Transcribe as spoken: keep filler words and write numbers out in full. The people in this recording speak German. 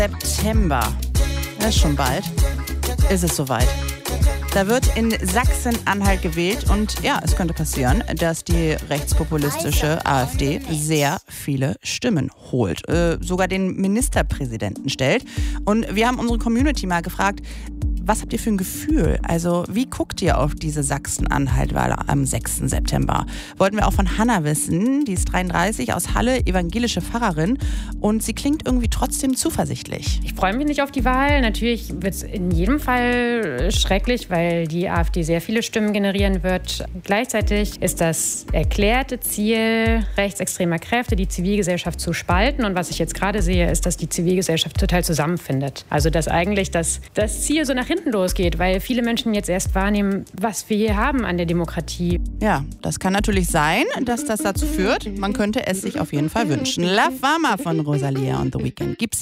September. Das ist schon bald. Ist es soweit. Da wird in Sachsen-Anhalt gewählt und ja, es könnte passieren, dass die rechtspopulistische AfD sehr viele Stimmen holt, äh, sogar den Ministerpräsidenten stellt. Und wir haben unsere Community mal gefragt, was habt ihr für ein Gefühl? Also wie guckt ihr auf diese Sachsen-Anhalt-Wahl am sechsten September? Wollten wir auch von Hannah wissen, die ist dreiunddreißig, aus Halle, evangelische Pfarrerin und sie klingt irgendwie trotzdem zuversichtlich. Ich freue mich nicht auf die Wahl. Natürlich wird es in jedem Fall schrecklich, weil die AfD sehr viele Stimmen generieren wird. Gleichzeitig ist das erklärte Ziel rechtsextremer Kräfte, die Zivilgesellschaft zu spalten. Und was ich jetzt gerade sehe, ist, dass die Zivilgesellschaft total zusammenfindet. Also dass eigentlich das, das Ziel so nach hinten losgeht, weil viele Menschen jetzt erst wahrnehmen, was wir hier haben an der Demokratie. Ja, das kann natürlich sein, dass das dazu führt. Man könnte es sich auf jeden Fall wünschen. La Fama von Rosalia und The Weeknd gibt's